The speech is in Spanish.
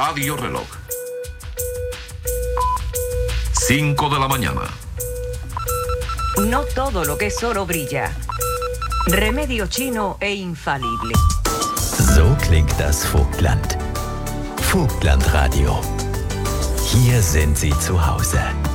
Radio Reloj. 5 de la mañana. No todo lo que es oro brilla. Remedio chino e infalible. So klingt das Vogtland. Vogtlandradio. Hier sind Sie zu Hause.